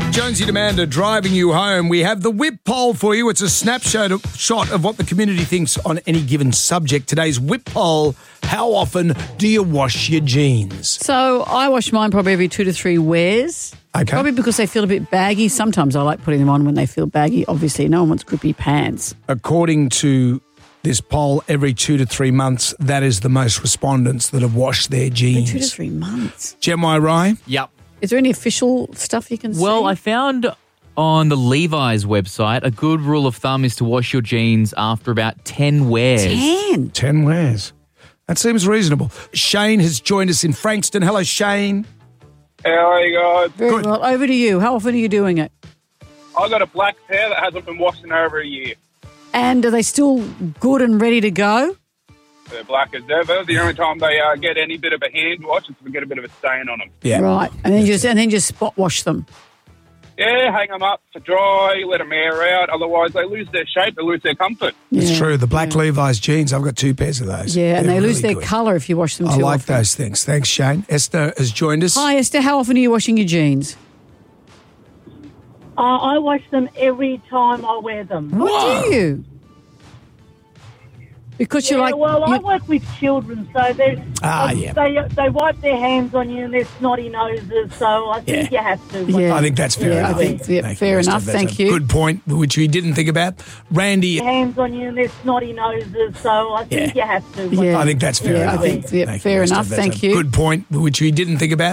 Jonesy and Amanda driving you home. We have the Whip poll for you. It's a snapshot of what the community thinks on any given subject. Today's Whip poll: how often do you wash your jeans? So I wash mine probably every 2 to 3 wears. Okay. Probably because they feel a bit baggy. Sometimes I like putting them on when they feel baggy. Obviously, no one wants grippy pants. According to this poll, every 2 to 3 months, that is the most respondents that have washed their jeans. 2 to 3 months. Gemini Rye? Yep. Is there any official stuff you can see? Well, I found on the Levi's website a good rule of thumb is to wash your jeans after about 10 wears. 10. 10 wears. That seems reasonable. Shane has joined us in Frankston. Hello, Shane. How are you guys? Very Good. well. Over to you. How often are you doing it? I got a black pair that hasn't been washed in over a year. And are they still good and ready to go? They're black as ever. The only time they get any bit of a hand wash is if we get a bit of a stain on them. Yeah. Right. And then just spot wash them. Yeah, hang them up for dry, let them air out. Otherwise, they lose their shape, they lose their comfort. It's Yeah. true. The black Levi's jeans, I've got 2 pairs of those. Yeah, and They're they lose really their good. colour if you wash them too I like often. those things. Thanks, Shane. Esther has joined us. Hi, Esther. How often are you washing your jeans? I wash them every time I wear them. What do you? Because you're Yeah, like... well, I you- work with children, so they wipe their hands on you and their snotty noses, so I think you have to. Yeah. I think that's fair Yeah, I enough. think- yeah, Thank fair you, Esther. enough. That's Thank a you. Good point, which we didn't think about. Randy, Hands on you and their snotty noses, so I think you have to. Yeah. I think that's fair Yeah, I enough. think- yeah, Thank fair you, Esther. enough. That's Thank a you. Good point, which we didn't think about.